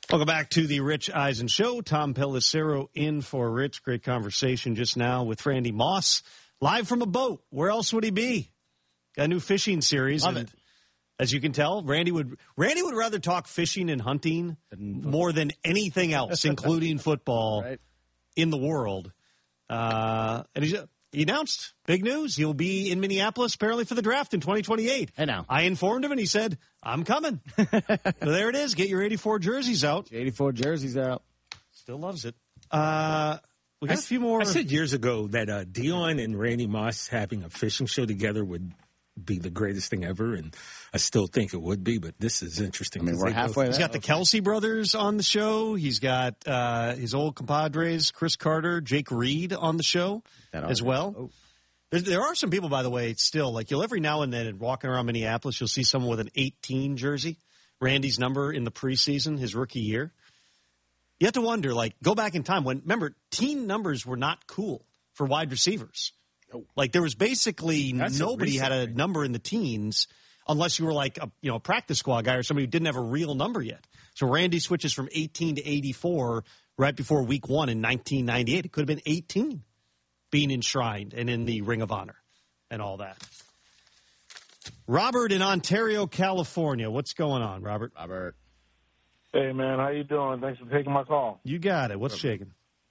Welcome back to the Rich Eisen Show. Tom Pellicero in for Rich. Great conversation just now with Randy Moss. Live from a boat. Where else would he be? Got a new fishing series. Love it. As you can tell, Randy would rather talk fishing and hunting more than anything else, including football in the world. And he announced big news. He'll be in Minneapolis apparently for the draft in 2028. I know. I informed him and he said, I'm coming. So there it is. Get your 84 jerseys out. 84 jerseys out. Still loves it. We got a few more. I said years ago that Dion and Randy Moss having a fishing show together would be the greatest thing ever, and I still think it would be, but this is interesting. I mean, we're halfway there. He's got the Kelsey brothers on the show. He's got his old compadres, Chris Carter, Jake Reed on the show as well. Oh. There are some people, by the way, still, like you'll every now and then walking around Minneapolis, you'll see someone with an 18 jersey, Randy's number in the preseason, his rookie year. You have to wonder, like, go back in time when, remember, teen numbers were not cool for wide receivers. Like, there was basically nobody had a number in the teens unless you were like a practice squad guy or somebody who didn't have a real number yet. So Randy switches from 18 to 84 right before week 1 in 1998. It could have been 18 being enshrined and in the Ring of Honor and all that. Robert in Ontario, California. What's going on, Robert? Hey, man, how you doing? Thanks for taking my call. You got it. What's shaking?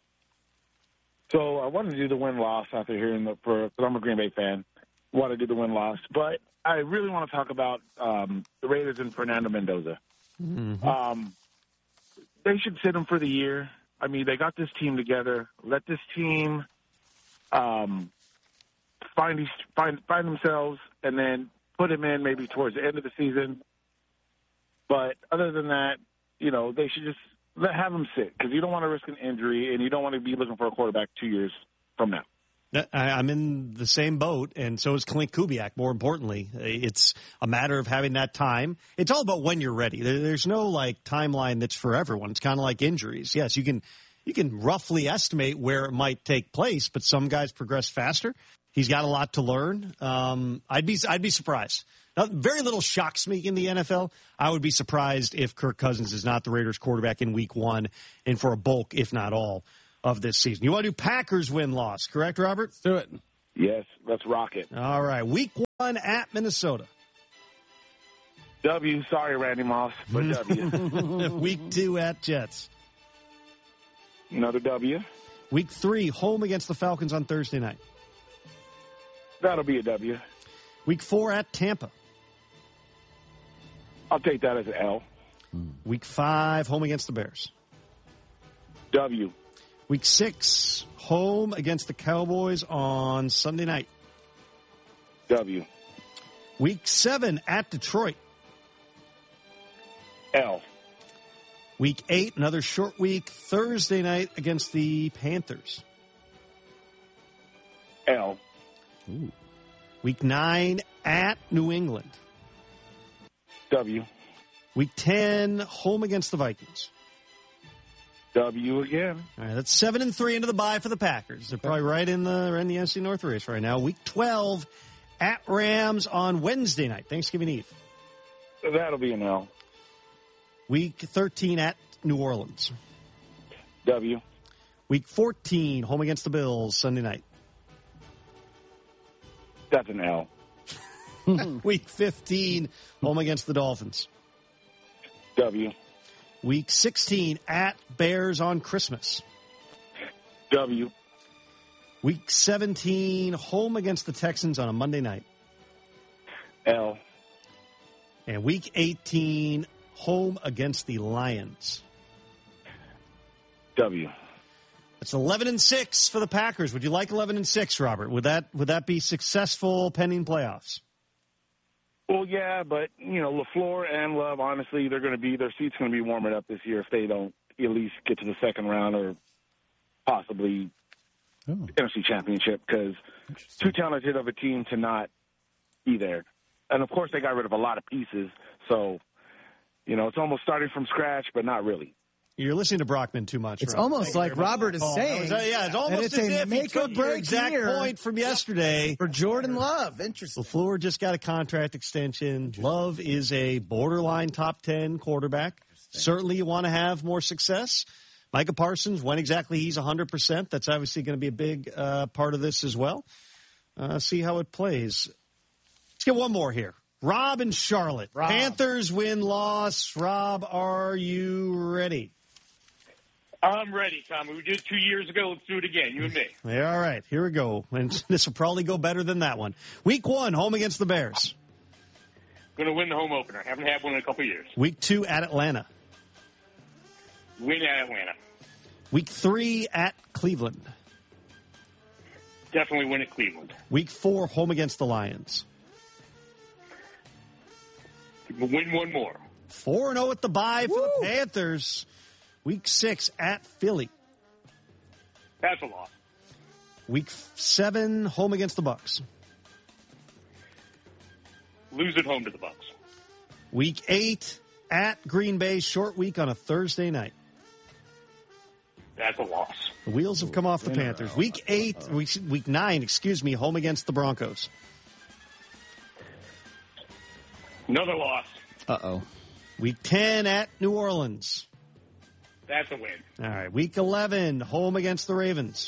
So I wanted to do the win-loss after hearing because I'm a Green Bay fan. Want to do the win-loss, but I really want to talk about the Raiders and Fernando Mendoza. Mm-hmm. They should sit him for the year. I mean, they got this team together. Let this team find themselves, and then put him in maybe towards the end of the season. But other than that, they should just have him sit, because you don't want to risk an injury, and you don't want to be looking for a quarterback 2 years from now. I'm in the same boat, and so is Klint Kubiak, more importantly. It's a matter of having that time. It's all about when you're ready. There's no, timeline that's for everyone. It's kind of like injuries. Yes, you can roughly estimate where it might take place, but some guys progress faster. He's got a lot to learn. I'd be surprised. Now, very little shocks me in the NFL. I would be surprised if Kirk Cousins is not the Raiders quarterback in week 1 and for a bulk, if not all, of this season. You want to do Packers win-loss, correct, Robert? Let's do it. Yes, let's rock it. All right. Week 1 at Minnesota. W. Sorry, Randy Moss, but W. Week 2 at Jets. Another W. Week 3, home against the Falcons on Thursday night. That'll be a W. Week 4 at Tampa. I'll take that as an L. Week 5, home against the Bears. W. Week 6, home against the Cowboys on Sunday night. W. Week 7 at Detroit. L. Week 8, another short week, Thursday night against the Panthers. L. Ooh. Week 9 at New England. W. Week 10, home against the Vikings. W again. All right, that's 7-3 into the bye for the Packers. They're probably right in the NFC North race right now. Week 12 at Rams on Wednesday night, Thanksgiving Eve. That'll be an L. Week 13 at New Orleans. W. Week 14, home against the Bills, Sunday night. That's an L. Week 15, home against the Dolphins. W. Week 16, at Bears on Christmas. W. Week 17, home against the Texans on a Monday night. L. And Week 18, home against the Lions. W. It's 11-6 for the Packers. Would you like 11-6, Robert? Would that be successful pending playoffs? Well, yeah, but, LaFleur and Love, honestly, their seat's going to be warming up this year if they don't at least get to the second round or possibly NFC Championship, because too talented of a team to not be there. And, of course, they got rid of a lot of pieces, so, it's almost starting from scratch, but not really. You're listening to Brockman too much. It's Robert. almost like Robert is saying. It's almost as if he took your exact point from yesterday. For Jordan Love. Interesting. LaFleur just got a contract extension. Love is a borderline top 10 quarterback. certainly you want to have more success. Micah Parsons, when exactly he's 100%, that's obviously going to be a big part of this as well. See how it plays. Let's get one more here. Rob in Charlotte. Rob. Panthers win-loss. Rob, are you ready? I'm ready, Tommy. We did it 2 years ago. Let's do it again, you and me. Yeah, all right, here we go. And this will probably go better than that one. Week 1, home against the Bears. Going to win the home opener. Haven't had one in a couple years. Week 2 at Atlanta. Win at Atlanta. Week 3 at Cleveland. Definitely win at Cleveland. Week 4, home against the Lions. Win one more. 4-0 at the bye for the Panthers. Week 6 at Philly. That's a loss. Week 7, home against the Bucs. Lose at home to the Bucs. Week 8 at Green Bay, short week on a Thursday night. That's a loss. The wheels have come off the Panthers. Week 9, home against the Broncos. Another loss. Uh-oh. Week 10 at New Orleans. That's a win. All right. Week 11, home against the Ravens.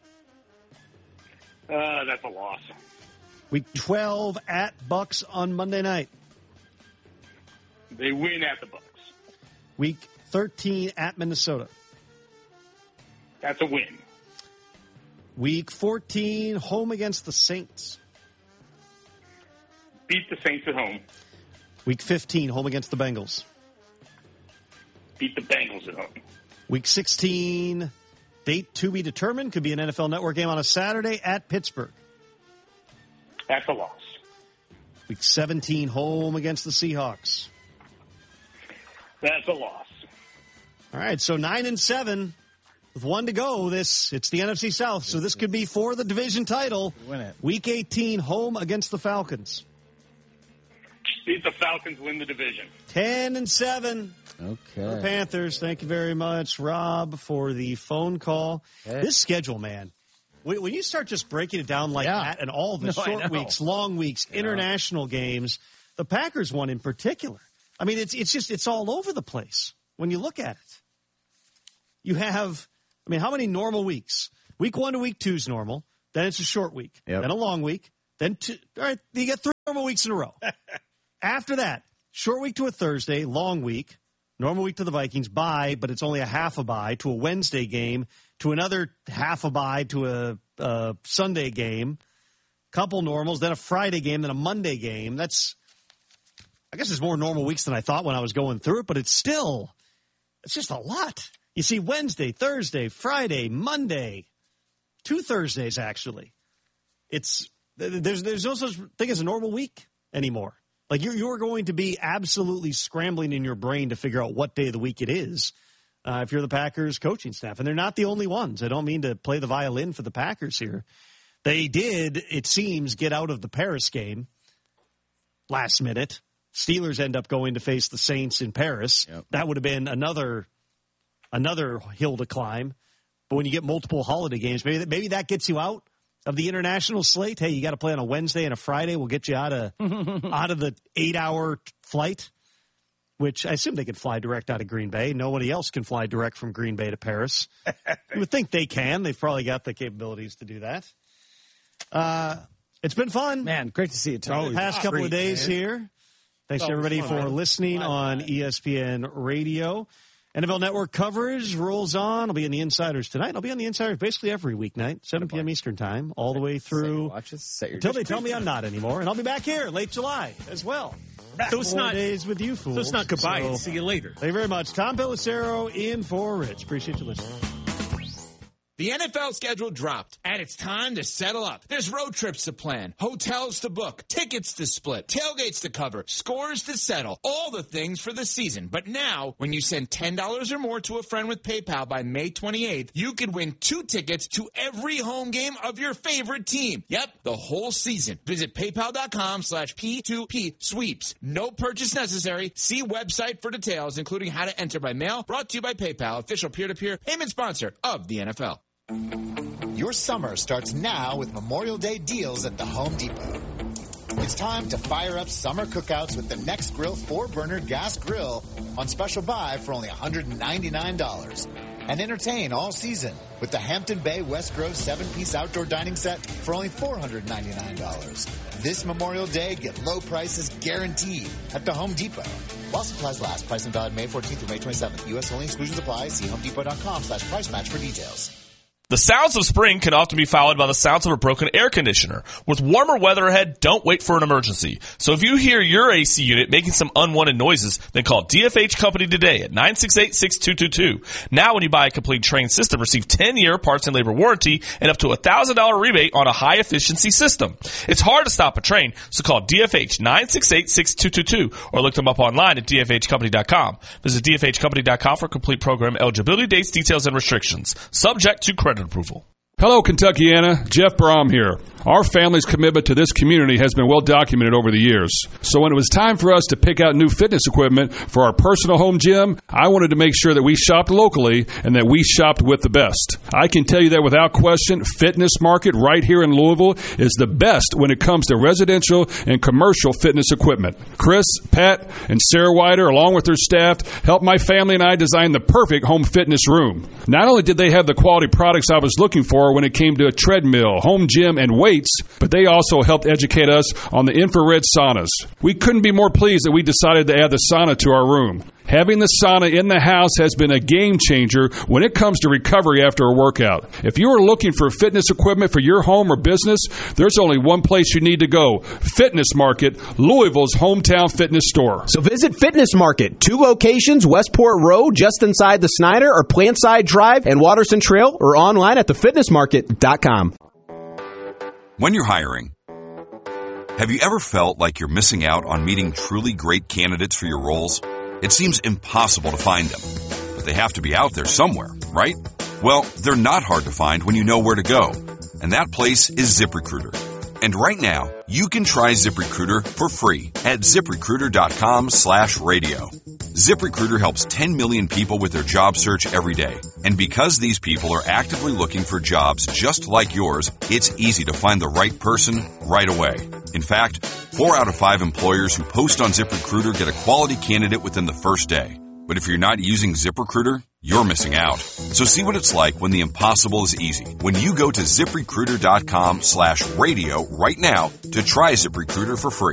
That's a loss. Week 12 at Bucks on Monday night. They win at the Bucs. Week 13 at Minnesota. That's a win. Week 14, home against the Saints. Beat the Saints at home. Week 15, home against the Bengals. Beat the Bengals at home. Week 16, date to be determined. Could be an NFL Network game on a Saturday at Pittsburgh. That's a loss. Week 17, home against the Seahawks. That's a loss. All right, so 9-7 with 1 to go. It's the NFC South, so this could be for the division title. Win it. Week 18, home against the Falcons. Beat the Falcons, win the division. 10-7. Okay. The Panthers. Thank you very much, Rob, for the phone call. Okay. This schedule, man. When you start just breaking it down like that and all the short weeks, long weeks, international games, the Packers one in particular. I mean, it's all over the place when you look at it. You have, how many normal weeks? Week 1 to week 2 is normal. Then it's a short week. Yep. Then a long week. Then all right, you get 3 normal weeks in a row. After that, short week to a Thursday, long week, normal week to the Vikings, bye, but it's only a half a bye, to a Wednesday game, to another half a bye, to a Sunday game, couple normals, then a Friday game, then a Monday game. I guess it's more normal weeks than I thought when I was going through it, but it's just a lot. You see Wednesday, Thursday, Friday, Monday, 2 Thursdays actually. There's no such thing as a normal week anymore. Like you're going to be absolutely scrambling in your brain to figure out what day of the week it is if you're the Packers coaching staff. And they're not the only ones. I don't mean to play the violin for the Packers here. They did, it seems, get out of the Paris game last minute. Steelers end up going to face the Saints in Paris. Yep. That would have been another hill to climb. But when you get multiple holiday games, maybe that gets you out of the international slate. Hey, you got to play on a Wednesday and a Friday. We'll get you out of the 8-hour flight, which I assume they could fly direct out of Green Bay. Nobody else can fly direct from Green Bay to Paris. You would think they can. They've probably got the capabilities to do that. It's been fun. Man, great to see you, Tony. The past couple of days here. Thanks to everybody for listening on ESPN Radio. NFL Network coverage rolls on. I'll be in the Insiders tonight. I'll be on the Insiders basically every weeknight, 7 p.m. Eastern time, all the way through until they tell me I'm not anymore. And I'll be back here late July as well. So it's 4 days with you fools. So it's not goodbye. See you later. Thank you very much. Tom Pelissero in for Rich. Appreciate you listening. The NFL schedule dropped, and it's time to settle up. There's road trips to plan, hotels to book, tickets to split, tailgates to cover, scores to settle, all the things for the season. But now, when you send $10 or more to a friend with PayPal by May 28th, you could win 2 tickets to every home game of your favorite team. Yep, the whole season. Visit PayPal.com/P2P sweeps. No purchase necessary. See website for details, including how to enter by mail. Brought to you by PayPal, official peer-to-peer payment sponsor of the NFL. Your summer starts now with Memorial Day deals at the Home Depot. It's time to fire up summer cookouts with the Next Grill 4-burner gas grill on special buy for only $199. And entertain all season with the Hampton Bay West Grove 7-piece outdoor dining set for only $499. This Memorial Day, get low prices guaranteed at the Home Depot. While supplies last, price and valid May 14th through May 27th. U.S. only, exclusions apply. See homedepot.com/price match for details. The sounds of spring can often be followed by the sounds of a broken air conditioner. With warmer weather ahead, don't wait for an emergency. So if you hear your AC unit making some unwanted noises, then call DFH Company today at 968-6222. Now when you buy a complete Trane system, receive 10-year parts and labor warranty and up to a $1,000 rebate on a high-efficiency system. It's hard to stop a Trane, so call DFH 968-6222 or look them up online at dfhcompany.com. Visit dfhcompany.com for complete program eligibility, dates, details, and restrictions. Subject to credit approval. Hello, Kentuckiana. Jeff Brom here. Our family's commitment to this community has been well documented over the years. So when it was time for us to pick out new fitness equipment for our personal home gym, I wanted to make sure that we shopped locally and that we shopped with the best. I can tell you that without question, Fitness Market right here in Louisville is the best when it comes to residential and commercial fitness equipment. Chris, Pat, and Sarah Wider, along with their staff, helped my family and I design the perfect home fitness room. Not only did they have the quality products I was looking for when it came to a treadmill, home gym, and weights, but they also helped educate us on the infrared saunas. We couldn't be more pleased that we decided to add the sauna to our room. Having the sauna in the house has been a game changer when it comes to recovery after a workout. If you are looking for fitness equipment for your home or business, there's only one place you need to go. Fitness Market, Louisville's hometown fitness store. So visit Fitness Market, 2 locations, Westport Road, just inside the Snyder, or Plantside Drive and Watterson Trail, or online at thefitnessmarket.com. When you're hiring, have you ever felt like you're missing out on meeting truly great candidates for your roles? It seems impossible to find them, but they have to be out there somewhere, right? Well, they're not hard to find when you know where to go, and that place is ZipRecruiter. And right now, you can try ZipRecruiter for free at ZipRecruiter.com/radio. ZipRecruiter helps 10 million people with their job search every day. And because these people are actively looking for jobs just like yours, it's easy to find the right person right away. In fact, 4 out of 5 employers who post on ZipRecruiter get a quality candidate within the first day. But if you're not using ZipRecruiter, you're missing out. So see what it's like when the impossible is easy. When you go to ZipRecruiter.com/radio right now to try ZipRecruiter for free.